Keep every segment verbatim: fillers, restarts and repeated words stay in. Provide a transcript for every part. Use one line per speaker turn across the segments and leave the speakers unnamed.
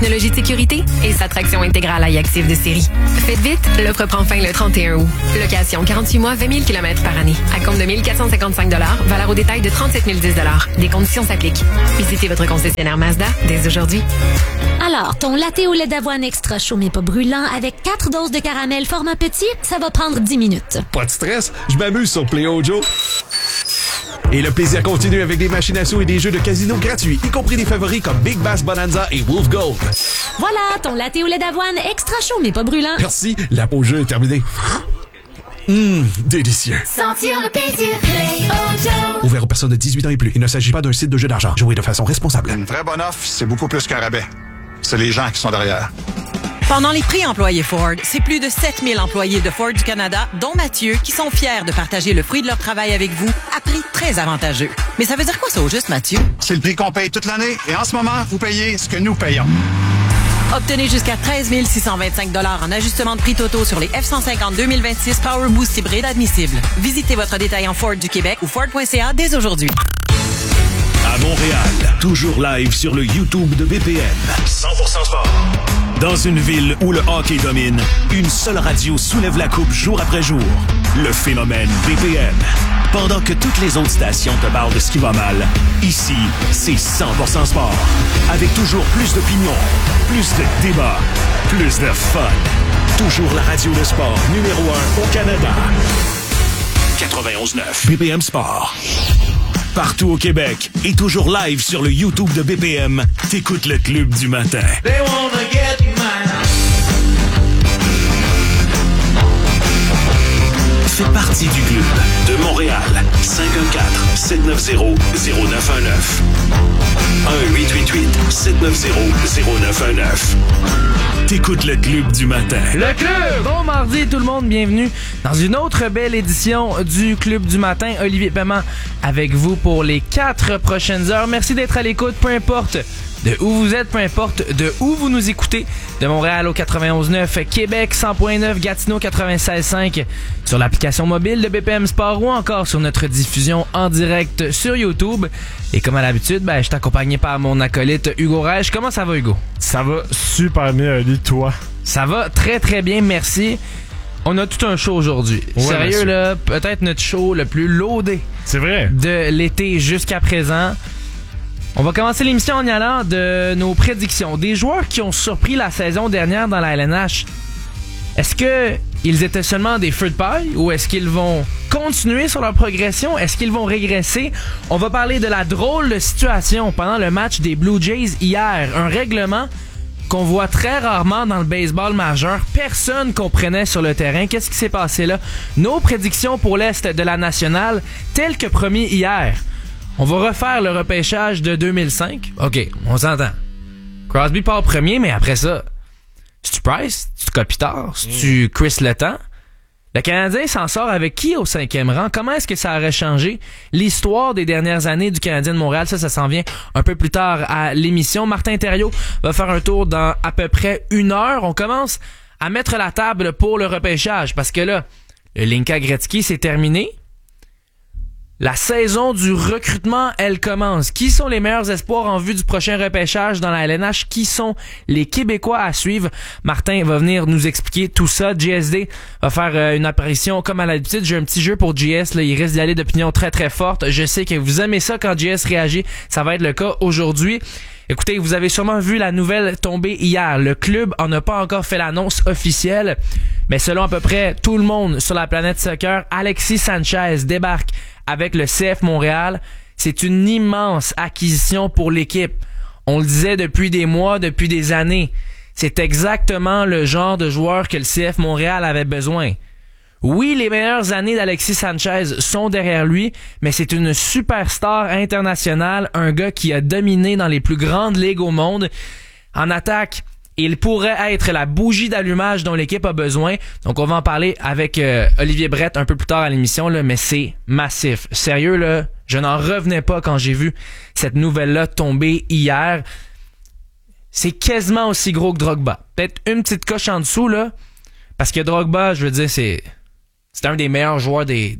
Technologie de sécurité et sa traction intégrale iActive de série. Faites vite, l'offre prend fin le trente et un août. Location quarante-huit mois, vingt mille kilomètres par année. À compte de mille quatre cent cinquante-cinq dollars, valeur au détail de trente-sept mille dix dollars. Des conditions s'appliquent. Visitez votre concessionnaire Mazda dès aujourd'hui.
Alors, ton latte au lait d'avoine extra chaud mais pas brûlant avec quatre doses de caramel format petit, ça va prendre dix minutes.
Pas de stress, je m'amuse sur Play Ojo. Et le plaisir continue avec des machines à sous et des jeux de casino gratuits, y compris des favoris comme Big Bass Bonanza et Wolf Gold.
Voilà, ton latte au lait d'avoine extra chaud mais pas brûlant.
Merci, la pause jeu est terminée. Hum, délicieux.
Sentir le plaisir, Play Ojo.
Ouvert aux personnes de dix-huit ans et plus. Il ne s'agit pas d'un site de jeu d'argent. Jouez de façon responsable.
Une vraie bonne offre, c'est beaucoup plus qu'un rabais. C'est les gens qui sont derrière.
Pendant les prix employés Ford, c'est plus de sept mille employés de Ford du Canada, dont Mathieu, qui sont fiers de partager le fruit de leur travail avec vous à prix très avantageux. Mais ça veut dire quoi ça au juste, Mathieu?
C'est le prix qu'on paye toute l'année et en ce moment, vous payez ce que nous payons.
Obtenez jusqu'à treize mille six cent vingt-cinq dollars en ajustement de prix totaux sur les F cent cinquante deux mille vingt-six Power Boost hybride admissibles. Visitez votre détaillant Ford du Québec ou Ford point C A dès aujourd'hui.
À Montréal, toujours live sur le YouTube de B P M. cent pour cent sport. Dans une ville où le hockey domine, une seule radio soulève la coupe jour après jour. Le phénomène B P M. Pendant que toutes les autres stations te parlent de ce qui va mal, ici, c'est cent pour cent sport. Avec toujours plus d'opinions, plus de débats, plus de fun. Toujours la radio de sport numéro un au Canada. quatre-vingt-onze neuf B P M Sport. Partout au Québec et toujours live sur le YouTube de B P M, t'écoutes le Club du matin. They wanna get mine. Fais partie du club de Montréal. cinq un quatre, sept neuf zéro, zéro neuf un neuf. un huit huit huit, sept neuf zéro, zéro neuf un neuf. T'écoutes le Club du matin.
Le Club! Bon mardi tout le monde, bienvenue dans une autre belle édition du Club du matin. Olivier Paiement avec vous pour les quatre prochaines heures. Merci d'être à l'écoute, peu importe de où vous êtes, peu importe de où vous nous écoutez. De Montréal au quatre-vingt-onze neuf, Québec cent point neuf, Gatineau quatre-vingt-seize cinq, sur l'application mobile de B P M Sport ou encore sur notre diffusion en direct sur YouTube. Et comme à l'habitude, ben, je suis accompagné par mon acolyte Hugo Reich. Comment ça va, Hugo?
Ça va super bien, Ali, toi?
Ça va très très bien, merci. On a tout un show aujourd'hui.
Ouais,
Sérieux,
monsieur.
là, peut-être notre show le plus loadé.
C'est vrai.
De l'été jusqu'à présent. On va commencer l'émission en y allant de nos prédictions. Des joueurs qui ont surpris la saison dernière dans la L N H. Est-ce que ils étaient seulement des feux de paille ou est-ce qu'ils vont continuer sur leur progression? Est-ce qu'ils vont régresser? On va parler de la drôle de situation pendant le match des Blue Jays hier. Un règlement qu'on voit très rarement dans le baseball majeur. Personne comprenait sur le terrain. Qu'est-ce qui s'est passé là? Nos prédictions pour l'Est de la nationale, telles que promis hier. On va refaire le repêchage de deux mille cinq. OK, on s'entend. Crosby part premier, mais après ça, c'est-tu Price? C'est-tu Kopitar? C'est-tu Chris Letang? Le Canadien s'en sort avec qui au cinquième rang? Comment est-ce que ça aurait changé l'histoire des dernières années du Canadien de Montréal? Ça, ça s'en vient un peu plus tard à l'émission. Martin Thériault va faire un tour dans à peu près une heure. On commence à mettre la table pour le repêchage parce que là, le Linka Gretzky, c'est terminé. La saison du recrutement, elle commence. Qui sont les meilleurs espoirs en vue du prochain repêchage dans la L N H? Qui sont les Québécois à suivre? Martin va venir nous expliquer tout ça. J S D va faire euh, une apparition comme à l'habitude. J'ai un petit jeu pour J S. Là. Il risque d'y aller d'opinion très très forte. Je sais que vous aimez ça quand J S réagit. Ça va être le cas aujourd'hui. Écoutez, vous avez sûrement vu la nouvelle tomber hier. Le club en a pas encore fait l'annonce officielle, mais selon à peu près tout le monde sur la planète soccer, Alexis Sanchez débarque avec le C F Montréal. C'est une immense acquisition pour l'équipe. On le disait depuis des mois, depuis des années. C'est exactement le genre de joueur que le C F Montréal avait besoin. Oui, les meilleures années d'Alexis Sanchez sont derrière lui, mais c'est une superstar internationale, un gars qui a dominé dans les plus grandes ligues au monde. En attaque, il pourrait être la bougie d'allumage dont l'équipe a besoin. Donc, on va en parler avec euh, Olivier Brett un peu plus tard à l'émission, là, mais c'est massif. Sérieux, là, je n'en revenais pas quand j'ai vu cette nouvelle-là tomber hier. C'est quasiment aussi gros que Drogba. Peut-être une petite coche en dessous, là, parce que Drogba, je veux dire, c'est... C'est un des meilleurs joueurs des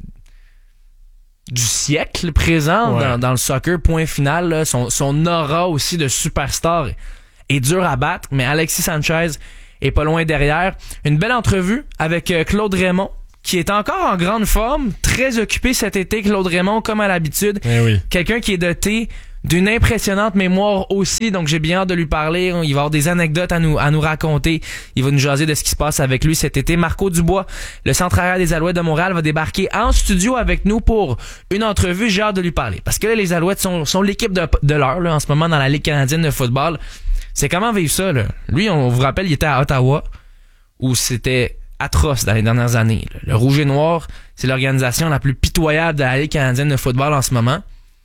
du siècle présent ouais. dans, dans le soccer, point final. Là. Son, son aura aussi de superstar est dur à battre, mais Alexis Sanchez est pas loin derrière. Une belle entrevue avec euh, Claude Raymond, qui est encore en grande forme, très occupé cet été, Claude Raymond, comme à l'habitude.
Eh oui.
Quelqu'un qui est doté d'une impressionnante mémoire aussi, donc j'ai bien hâte de lui parler. Il va avoir des anecdotes à nous à nous raconter. Il va nous jaser de ce qui se passe avec lui cet été. Marco Dubois, le centre arrière des Alouettes de Montréal, va débarquer en studio avec nous pour une entrevue. J'ai hâte de lui parler. Parce que là, les Alouettes sont, sont l'équipe de, de l'heure là, en ce moment dans la Ligue canadienne de football. C'est comment vivre ça, là? Lui, on vous rappelle, il était à Ottawa, où c'était atroce dans les dernières années. Là. Le Rouge et Noir, c'est l'organisation la plus pitoyable de la Ligue canadienne de football en ce moment.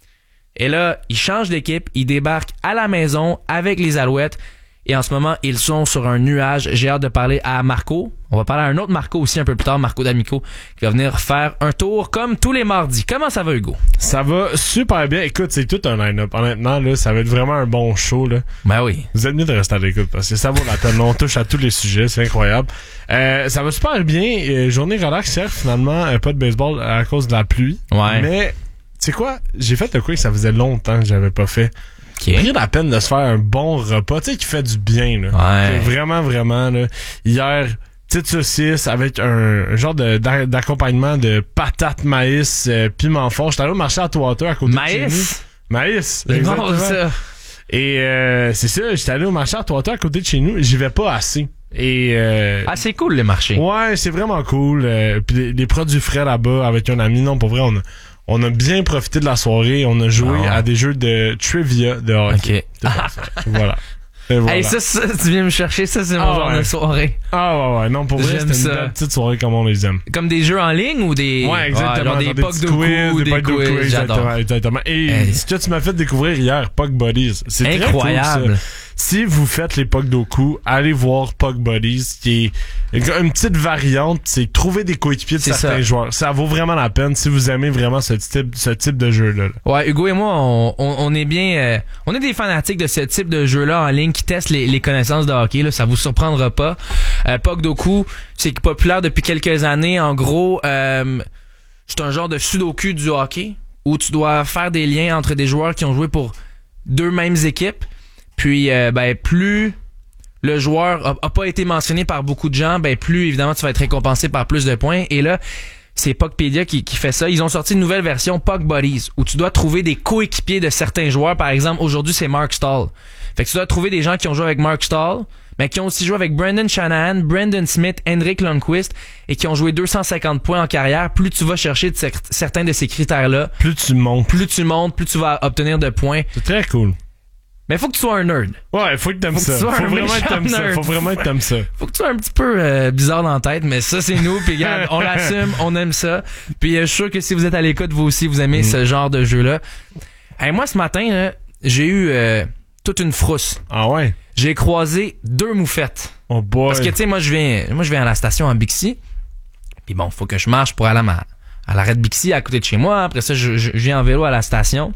Et là, il change d'équipe, il débarque à la maison avec les Alouettes. Et en ce moment, ils sont sur un nuage. J'ai hâte de parler à Marco. On va parler à un autre Marco aussi un peu plus tard, Marco D'Amico, qui va venir faire un tour comme tous les mardis. Comment ça va, Hugo?
Ça va super bien. Écoute, c'est tout un line-up. Honnêtement, là, ça va être vraiment un bon show, là.
Ben oui.
Vous êtes mieux de rester à l'écoute parce que ça vaut la peine. On touche à tous les sujets. C'est incroyable. Euh, ça va super bien. Euh, journée relax, hier, finalement, euh, pas de baseball à cause de la pluie.
Ouais.
Mais, tu sais quoi? J'ai fait le coup que ça faisait longtemps que j'avais pas fait.
Okay.
Pris la peine de se faire un bon repas, tu sais, qui fait du bien, là.
Ouais.
Vraiment, vraiment, là. Hier, petite saucisse avec un, un genre de, d'a- d'accompagnement de patates, maïs, euh, piment fort. J'étais allé au marché à Towater à côté de chez nous.
Maïs?
Maïs.
C'est
exactement.
bon, ça.
Et euh, c'est ça, j'étais allé au marché à Towater à côté de chez nous. J'y vais pas assez. Et euh,
Ah, c'est cool, les marchés.
ouais, c'est vraiment cool. Euh, puis les, les produits frais là-bas avec un ami, non, pour vrai, on a, on a bien profité de la soirée. On a joué
Ah.
à des jeux de trivia de hockey.
Ok.
C'est parfait. Voilà. Et voilà.
Hey, ça, ça, tu viens me chercher, ça, c'est mon
Ah,
genre
ouais.
de soirée.
Ah ouais, ouais, non, pour vrai,
J'aime
c'était une
ça.
belle petite soirée comme on les aime.
Comme des jeux en ligne ou des...
Ouais, exactement.
genre des
Genre
pucks de
petits
coups, des
pucks de
quiz,
coups,
j'adore.
exactement, exactement. Et
Hey.
ce que tu m'as fait découvrir hier, Puck Buddies, c'est très
Incroyable.
cool, ça. Si vous faites les pucks d'Oku, allez voir Puck Buddies, qui est une petite variante, c'est trouver des coéquipiers de
C'est
certains
ça.
joueurs. Ça vaut vraiment la peine si vous aimez vraiment ce type, ce type de jeu-là. là.
Ouais, Hugo et moi, on, on, on est bien... euh, on est des fanatiques de ce type de jeu-là en ligne qui testent les, les connaissances de hockey. Là, ça vous surprendra pas. Euh, Puck d'Oku, c'est populaire depuis quelques années. En gros, euh, c'est un genre de sudoku du hockey où tu dois faire des liens entre des joueurs qui ont joué pour deux mêmes équipes. Puis, euh, ben, plus le joueur a, a pas été mentionné par beaucoup de gens, ben, plus, évidemment, tu vas être récompensé par plus de points. Et là, c'est Puckpedia qui, qui fait ça. Ils ont sorti une nouvelle version, Puck Buddies, où tu dois trouver des coéquipiers de certains joueurs. Par exemple, aujourd'hui, c'est Mark Stahl. Fait que tu dois trouver des gens qui ont joué avec Mark Stahl, mais qui ont aussi joué avec Brandon Shanahan, Brandon Smith, Henrik Lundqvist, et qui ont joué deux cent cinquante points en carrière. Plus tu vas chercher de cer- certains de ces critères-là,
Plus tu montes.
plus tu montes, plus tu vas obtenir de points.
C'est très cool.
Mais faut que tu sois un nerd.
Ouais, faut que t'aimes
Faut que
ça.
tu sois
Faut
un
vraiment que
méchant
t'aimes ça.
nerd.
Faut vraiment que t'aimes ça.
Faut que tu sois un petit peu euh, bizarre dans la tête, mais ça, c'est nous. Puis regarde, on l'assume, on aime ça. Puis euh, je suis sûr que si vous êtes à l'écoute, vous aussi, vous aimez
Mm.
ce genre de jeu-là. Hey, moi, ce matin, là, j'ai eu euh, toute une frousse.
Ah ouais?
J'ai croisé deux moufettes.
Oh boy.
Parce que, tu sais, moi, je viens moi je viens à la station en Bixi. Puis bon, faut que je marche pour aller à, ma, à l'arrêt de Bixi à côté de chez moi. Après ça, je, je, je viens en vélo à la station.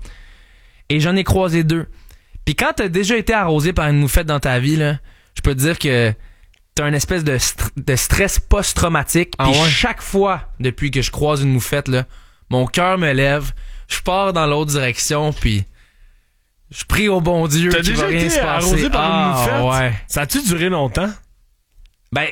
Et j'en ai croisé deux. Puis quand t'as déjà été arrosé par une moufette dans ta vie, là, je peux te dire que t'as une espèce de, st- de stress post-traumatique.
Ah
Puis
ouais?
chaque fois, depuis que je croise une moufette, là, mon cœur me lève, je pars dans l'autre direction, puis je prie au bon Dieu
T'as
qu'il va
déjà
rien
été
se passer.
arrosé par une
Ah,
moufette?
ouais.
Ça a-tu duré longtemps?
Ben,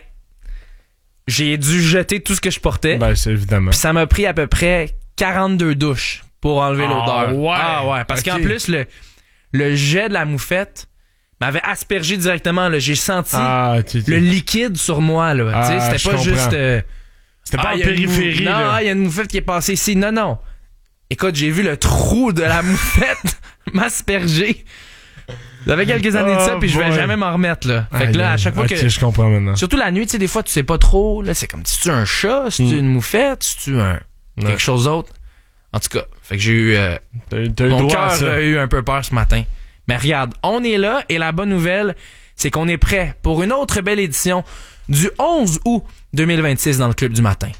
j'ai dû jeter tout ce que je portais.
Ben, c'est évidemment.
Puis ça m'a pris à peu près quarante-deux douches pour enlever
Ah,
l'odeur.
ouais.
Ah ouais, parce
Ok.
qu'en plus, le, le jet de la moufette m'avait aspergé directement. Là. J'ai senti
Ah, tu, tu-
le liquide sur moi. Là.
Ah,
Tu sais,
je
c'était pas
comprends.
juste... euh,
C'était pas
ah,
en
il y a une
périphérie,
mou- Non,
là.
il y a une moufette qui est passée ici. Non, non. Écoute, j'ai vu le trou de la moufette m'asperger. Ça fait quelques années de ça,
Oh
puis je vais
boy.
jamais m'en remettre. Là. Fait
Aïe,
que là, à
aïe.
chaque fois
Ok,
que...
je comprends maintenant.
Surtout la nuit, tu sais, des fois, tu sais pas trop. Là, c'est comme, si tu un chat, si tu
Mm.
une moufette, si tu un
Ouais.
quelque chose d'autre. En tout cas, fait que j'ai eu euh,
T'as, t'as eu
mon
droit à
cœur
ça.
a eu un peu peur ce matin. Mais regarde, on est là et la bonne nouvelle, c'est qu'on est prêt pour une autre belle édition du onze août deux mille vingt-six dans le Club du matin.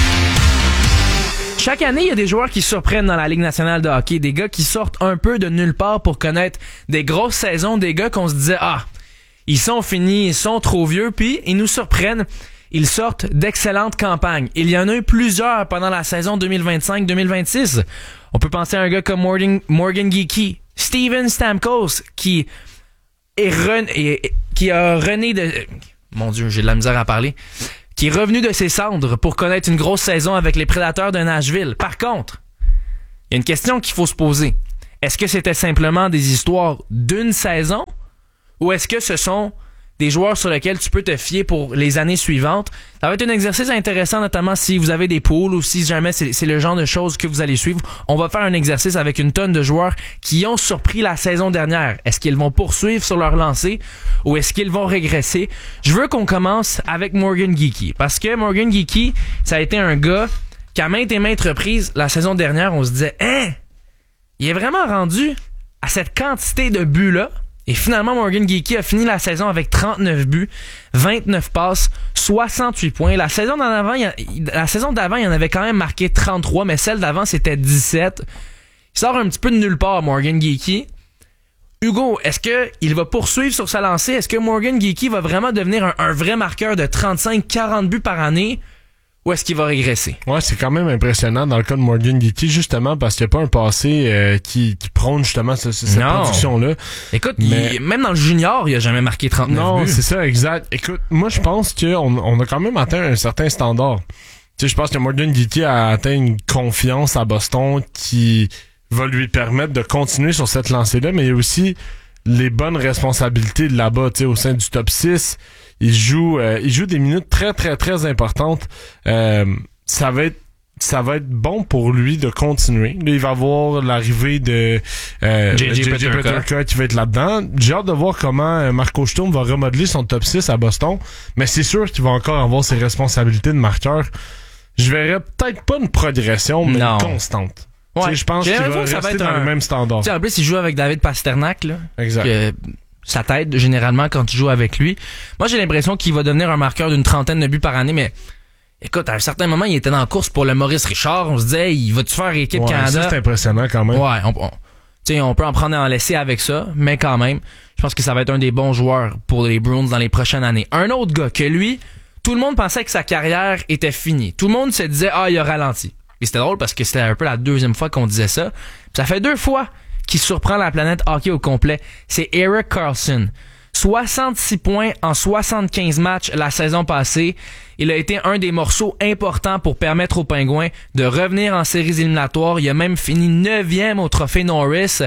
Chaque année, il y a des joueurs qui surprennent dans la Ligue nationale de hockey, des gars qui sortent un peu de nulle part pour connaître des grosses saisons, des gars qu'on se disait, ah, ils sont finis, ils sont trop vieux, puis ils nous surprennent. Ils sortent d'excellentes campagnes. Il y en a eu plusieurs pendant la saison deux mille vingt-cinq deux mille vingt-six. On peut penser à un gars comme Morgan, Morgan Geekie, Steven Stamkos, qui est, re, est qui a rené de... Mon Dieu, j'ai de la misère à parler. Qui est revenu de ses cendres pour connaître une grosse saison avec les Prédateurs de Nashville. Par contre, il y a une question qu'il faut se poser. Est-ce que c'était simplement des histoires d'une saison ou est-ce que ce sont des joueurs sur lesquels tu peux te fier pour les années suivantes? Ça va être un exercice intéressant, notamment si vous avez des poules ou si jamais c'est, c'est le genre de choses que vous allez suivre. On va faire un exercice avec une tonne de joueurs qui ont surpris la saison dernière. Est-ce qu'ils vont poursuivre sur leur lancée ou est-ce qu'ils vont régresser? Je veux qu'on commence avec Morgan Geekie parce que Morgan Geekie, ça a été un gars qui à maintes et maintes reprises, la saison dernière, on se disait « Hein? Il est vraiment rendu à cette quantité de buts-là? » Et finalement, Morgan Geekie a fini la saison avec trente-neuf buts, vingt-neuf passes, soixante-huit points. La saison d'avant, il, la saison d'avant, il en avait quand même marqué trente-trois, mais celle d'avant, c'était dix-sept. Il sort un petit peu de nulle part, Morgan Geekie. Hugo, est-ce que il va poursuivre sur sa lancée? Est-ce que Morgan Geekie va vraiment devenir un, un vrai marqueur de trente-cinq à quarante buts par année? Ou est-ce qu'il va régresser? Ouais, c'est quand même impressionnant dans le cas de Morgan Geekie, justement parce qu'il n'y a pas un passé euh, qui, qui prône justement ce, ce, cette non. production-là. Écoute, Mais... il, même dans le junior, il a jamais marqué trente-neuf
non,
buts.
Non, c'est ça, exact. Écoute, moi je pense qu'on on a quand même atteint un certain standard. Tu sais, je pense que Morgan Geekie a atteint une confiance à Boston qui va lui permettre de continuer sur cette lancée-là, mais il y a aussi les bonnes responsabilités de là-bas, tu sais, au sein du top six. Il joue, euh, il joue des minutes très, très, très importantes. Euh, ça va être, ça va être bon pour lui de continuer. Là, il va avoir l'arrivée de euh, J J Peterka qui va être là-dedans. J'ai hâte de voir comment Marco Sturm va remodeler son top six à Boston. Mais c'est sûr qu'il va encore avoir ses responsabilités de marqueur. Je verrais peut-être pas une progression, mais non. Une constante. Ouais. Je pense qu'il va rester ça va être dans un... le même standard.
T'sais, en plus, il joue avec David Pasternak, là.
Exact.
Que... Ça t'aide généralement quand tu joues avec lui. Moi, j'ai l'impression qu'il va devenir un marqueur d'une trentaine de buts par année, mais écoute, à un certain moment, il était dans la course pour le Maurice Richard. On se disait, il va-tu faire équipe
ouais,
Canada?
Ça, c'est impressionnant quand même.
Ouais, on, on, t'sais, on peut en prendre et en laisser avec ça, mais quand même, je pense que ça va être un des bons joueurs pour les Bruins dans les prochaines années. Un autre gars que lui, tout le monde pensait que sa carrière était finie. Tout le monde se disait, ah, il a ralenti. Et c'était drôle parce que c'était un peu la deuxième fois qu'on disait ça. Puis ça fait deux fois qui surprend la planète hockey au complet. C'est Erik Karlsson. soixante-six points en soixante-quinze matchs la saison passée. Il a été un des morceaux importants pour permettre aux Pingouins de revenir en séries éliminatoires. Il a même fini neuvième au trophée Norris.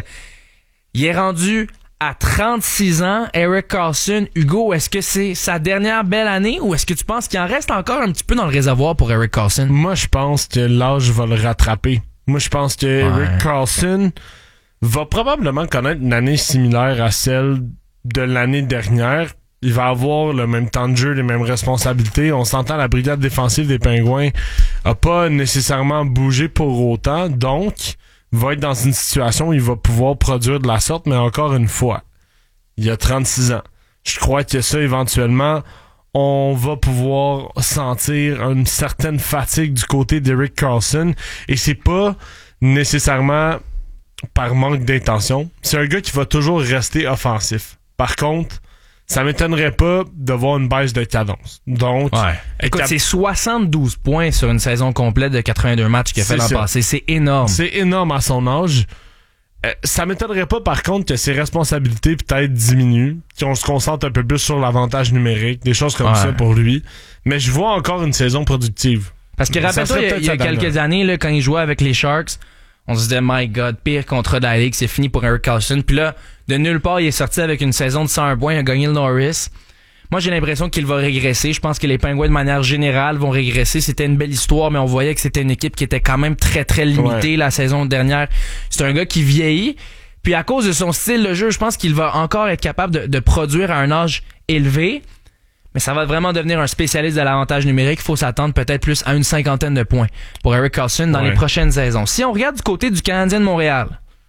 Il est rendu à trente-six ans, Erik Karlsson. Hugo, est-ce que c'est sa dernière belle année ou est-ce que tu penses qu'il en reste encore un petit peu dans le réservoir pour Erik Karlsson?
Moi, je pense que l'âge va le rattraper. Moi, je pense que ouais. Erik Karlsson va probablement connaître une année similaire à celle de l'année dernière. Il va avoir le même temps de jeu, les mêmes responsabilités. On s'entend, la brigade défensive des Pingouins a pas nécessairement bougé pour autant, donc va être dans une situation où il va pouvoir produire de la sorte, mais encore une fois, il a trente-six ans. Je crois que ça, éventuellement, on va pouvoir sentir une certaine fatigue du côté d'Erik Karlsson, et c'est pas nécessairement par manque d'intention. C'est un gars qui va toujours rester offensif. Par contre, ça m'étonnerait pas de voir une baisse de cadence. Donc,
ouais. Écoute, cap- c'est soixante-douze points sur une saison complète de quatre-vingt-deux matchs qu'il a fait l'an passé. C'est énorme.
C'est énorme à son âge. Euh, ça m'étonnerait pas, par contre, que ses responsabilités peut-être diminuent, qu'on se concentre un peu plus sur l'avantage numérique, des choses comme ouais. ça pour lui. Mais je vois encore une saison productive.
Parce que rappelle-toi, il y a, il y a quelques années, là, quand il jouait avec les Sharks, on se disait, my God, pire contrat de la Ligue, c'est fini pour Erik Karlsson. Puis là, de nulle part, il est sorti avec une saison de cent un points, il a gagné le Norris. Moi, j'ai l'impression qu'il va régresser. Je pense que les Pingouins, de manière générale, vont régresser. C'était une belle histoire, mais on voyait que c'était une équipe qui était quand même très, très limitée ouais. la saison dernière. C'est un gars qui vieillit. Puis à cause de son style de jeu, je pense qu'il va encore être capable de, de produire à un âge élevé. Mais ça va vraiment devenir un spécialiste de l'avantage numérique. Il faut s'attendre peut-être plus à une cinquantaine de points pour Erik Karlsson dans ouais. les prochaines saisons. Si on regarde du côté du Canadien de Montréal,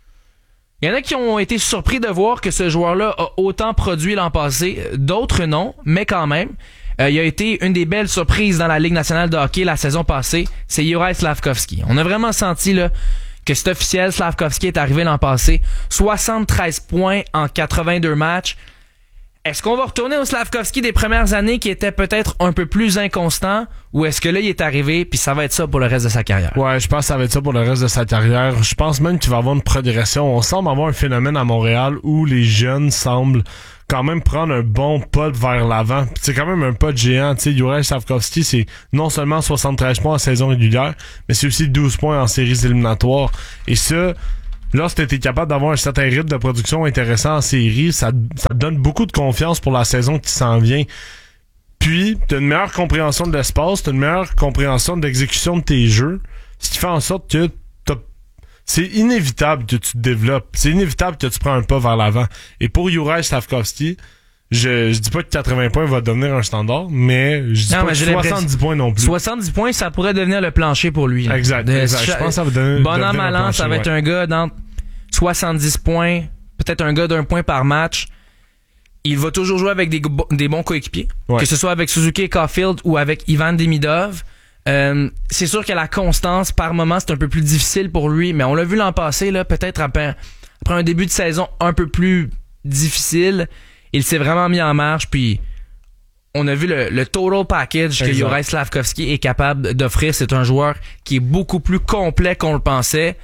il y en a qui ont été surpris de voir que ce joueur-là a autant produit l'an passé. D'autres non, mais quand même. Euh, il a été une des belles surprises dans la Ligue nationale de hockey la saison passée. C'est Juraj Slafkovský. On a vraiment senti là que c'est officiel. Slafkovský est arrivé l'an passé. soixante-treize points en quatre-vingt-deux matchs. Est-ce qu'on va retourner au Slavkovski des premières années qui était peut-être un peu plus inconstant, ou est-ce que là il est arrivé puis ça va être ça pour le reste de sa carrière?
Ouais, je pense que ça va être ça pour le reste de sa carrière. Je pense même qu'il va avoir une progression. On semble avoir un phénomène à Montréal où les jeunes semblent quand même prendre un bon pas vers l'avant. Puis c'est quand même un pas de géant. Tu sais, Juraj Slavkovski, c'est non seulement soixante-treize points en saison régulière, mais c'est aussi douze points en séries éliminatoires. Et ça, lorsque tu es capable d'avoir un certain rythme de production intéressant en série, ça, ça te donne beaucoup de confiance pour la saison qui s'en vient. Puis, tu as une meilleure compréhension de l'espace, tu as une meilleure compréhension de l'exécution de tes jeux, ce qui fait en sorte que t'as... c'est inévitable que tu te développes. C'est inévitable que tu prends un pas vers l'avant. Et pour Juraj Slavkovski, je, je dis pas que quatre-vingts points va devenir un standard, mais je dis non, pas que soixante-dix points non plus.
soixante-dix points, ça pourrait devenir le plancher pour lui. Là.
Exact,
de,
exact. Je pense que ça va donner,
bon an, mal an, ça va être ouais. un gars d'entre soixante-dix points, peut-être un gars d'un point par match. Il va toujours jouer avec des, des bons coéquipiers, ouais. que ce soit avec Suzuki Caulfield ou avec Ivan Demidov. Euh, c'est sûr que la constance, par moment, c'est un peu plus difficile pour lui, mais on l'a vu l'an passé, là, peut-être après, après un début de saison un peu plus difficile, il s'est vraiment mis en marche, puis on a vu le, le total package que Juraj Slavkovski est capable d'offrir. C'est un joueur qui est beaucoup plus complet qu'on le pensait.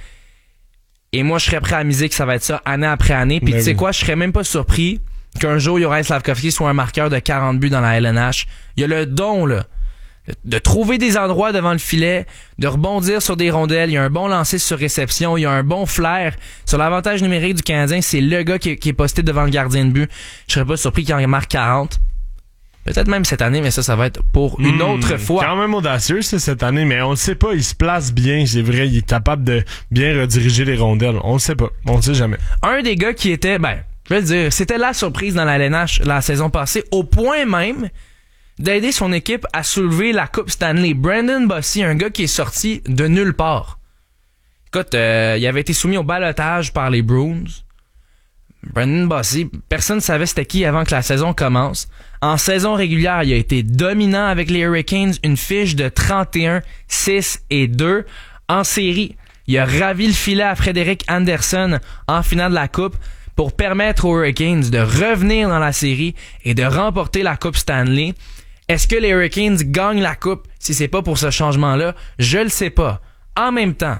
Et moi, je serais prêt à miser que ça va être ça année après année. Puis tu sais oui. quoi, je serais même pas surpris qu'un jour, Juraj Slavkovski soit un marqueur de quarante buts dans la L N H. Il y a le don, là, de trouver des endroits devant le filet, de rebondir sur des rondelles. Il y a un bon lancer sur réception, il y a un bon flair. Sur l'avantage numérique du Canadien, c'est le gars qui est, qui est posté devant le gardien de but. Je serais pas surpris qu'il en marque quarante. Peut-être même cette année, mais ça, ça va être pour une mmh, autre fois.
Quand même audacieux, c'est cette année, mais on le sait pas, il se place bien, c'est vrai, il est capable de bien rediriger les rondelles. On le sait pas, on le sait jamais.
Un des gars qui était, ben, je vais le dire, c'était la surprise dans la L N H la saison passée, au point même d'aider son équipe à soulever la Coupe Stanley. Brandon Bossy, un gars qui est sorti de nulle part. Écoute, euh, il avait été soumis au ballottage par les Bruins. Brandon Bossy, personne ne savait c'était qui avant que la saison commence. En saison régulière, il a été dominant avec les Hurricanes, une fiche de trente et un, six et deux. En série, il a ravi le filet à Frederik Andersen en finale de la Coupe pour permettre aux Hurricanes de revenir dans la série et de remporter la Coupe Stanley. Est-ce que les Hurricanes gagnent la Coupe si c'est pas pour ce changement-là? Je le sais pas. En même temps,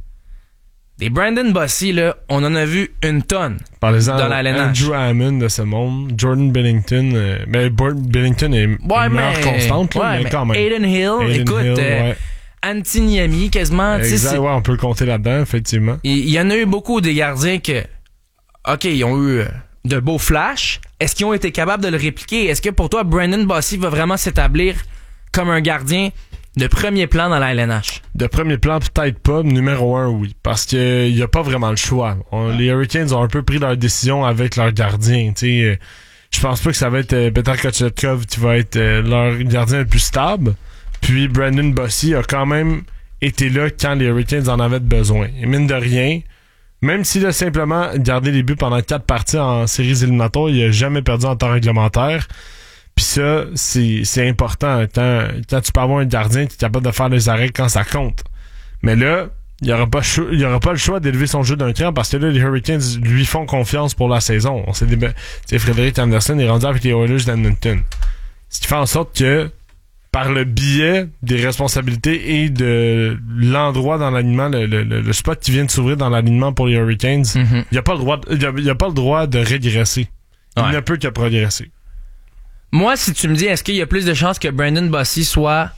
des Brandon Bossy, là, on en a vu une tonne
Parlez-en
dans la L N H.
Andrew Hammond de ce monde, Jordan Bennington, euh, mais Bennington est
ouais,
une meilleure constante, là,
ouais,
mais, mais quand même.
Aiden Hill,
Aiden
écoute,
Hill,
euh,
ouais.
Antiniemi, quasiment.
Exact, ouais, on peut le compter là-dedans, effectivement.
Il y, y en a eu beaucoup des gardiens que, ok, ils ont eu de beaux flashs. Est-ce qu'ils ont été capables de le répliquer? Est-ce que pour toi, Brandon Bossy va vraiment s'établir comme un gardien de premier plan dans la L N H?
De premier plan, peut-être pas. Numéro un, oui. Parce que il y a pas vraiment le choix. On, les Hurricanes ont un peu pris leur décision avec leur gardien. Tu sais, je pense pas que ça va être euh, Petar Kochetkov qui va être euh, leur gardien le plus stable. Puis Brandon Bossy a quand même été là quand les Hurricanes en avaient besoin. Et mine de rien, même s'il a simplement gardé les buts pendant quatre parties en séries éliminatoires, il a jamais perdu en temps réglementaire. Pis ça, c'est, c'est important. Quand, quand tu peux avoir un gardien qui est capable de faire les arrêts quand ça compte. Mais là, il n'y aura pas cho- il y aura pas le choix d'élever son jeu d'un cran parce que là, les Hurricanes lui font confiance pour la saison. On s'est déba- t'sais, Frederik Andersen est rendu avec les Oilers d'Edmonton. Ce qui fait en sorte que, par le biais des responsabilités et de l'endroit dans l'alignement, le, le, le spot qui vient de s'ouvrir dans l'alignement pour les Hurricanes, il mm-hmm. n'y a pas le droit, il y a, y a pas le droit de régresser. Il ouais. ne peut que progresser.
Moi, si tu me dis, est-ce qu'il y a plus de chances que Brandon Bossy soit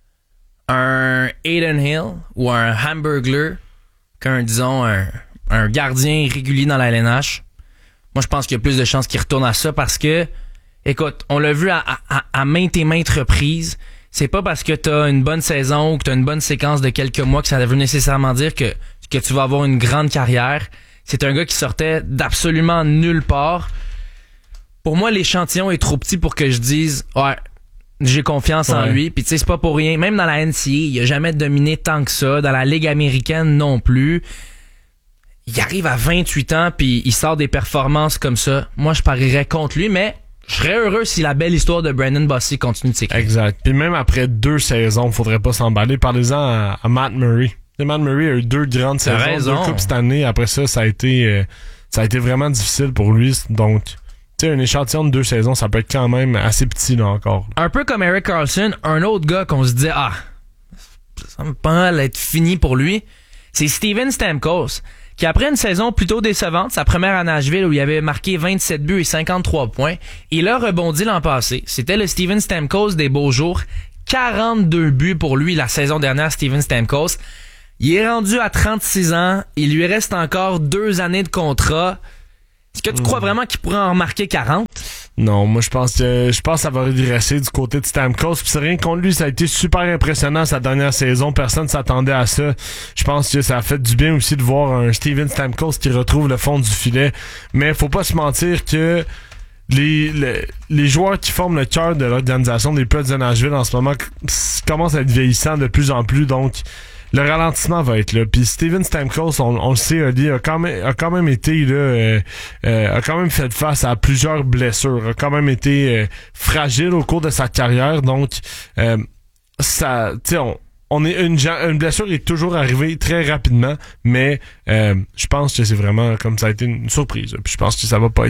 un Aiden Hill ou un Hamburglar qu'un, disons, un, un gardien régulier dans la L N H? Moi, je pense qu'il y a plus de chances qu'il retourne à ça parce que, écoute, on l'a vu à, à, à maintes et maintes reprises. C'est pas parce que t'as une bonne saison ou que t'as une bonne séquence de quelques mois que ça veut nécessairement dire que, que tu vas avoir une grande carrière. C'est un gars qui sortait d'absolument nulle part. Pour moi, l'échantillon est trop petit pour que je dise « Ouais, j'ai confiance ouais. en lui. » Puis tu sais, c'est pas pour rien. Même dans la N C A A, il a jamais dominé tant que ça. Dans la Ligue américaine non plus. Il arrive à vingt-huit ans puis il sort des performances comme ça. Moi, je parierais contre lui, mais je serais heureux si la belle histoire de Brandon Bossy continue de s'écrire.
Exact. Puis même après deux saisons, faudrait pas s'emballer. Parlez-en à, à Matt Murray. Et Matt Murray a eu deux grandes T'as saisons, raison. deux coupes cette année. Après ça, ça a été, euh, ça a été vraiment difficile pour lui. Donc... tu sais, un échantillon de deux saisons, ça peut être quand même assez petit, là, encore.
Un peu comme Erik Karlsson, un autre gars qu'on se dit, ah, ça me semble être fini pour lui, c'est Steven Stamkos, qui après une saison plutôt décevante, sa première à Nashville où il avait marqué vingt-sept buts et cinquante-trois points, il a rebondi l'an passé. C'était le Steven Stamkos des beaux jours. quarante-deux buts pour lui la saison dernière, Steven Stamkos. Il est rendu à trente-six ans. Il lui reste encore deux années de contrat. Est-ce que tu mmh. crois vraiment qu'il pourrait en remarquer quarante?
Non, moi je pense que je pense que ça va régresser du côté de Stamkos. Puis c'est rien contre lui, ça a été super impressionnant sa dernière saison. Personne s'attendait à ça. Je pense que ça a fait du bien aussi de voir un Steven Stamkos qui retrouve le fond du filet. Mais faut pas se mentir que les, les, les joueurs qui forment le cœur de l'organisation des Preds de Nashville en ce moment commencent à être vieillissants de plus en plus. Donc le ralentissement va être là. Puis Steven Stamkos, on, on le sait, Ali, a quand même, a quand même été là, euh, euh, a quand même fait face à plusieurs blessures, a quand même été euh, fragile au cours de sa carrière. Donc, euh, ça, tu sais, on, on est une, une blessure est toujours arrivée très rapidement, mais euh, je pense que c'est vraiment comme ça a été une surprise. Puis je pense que ça va pas être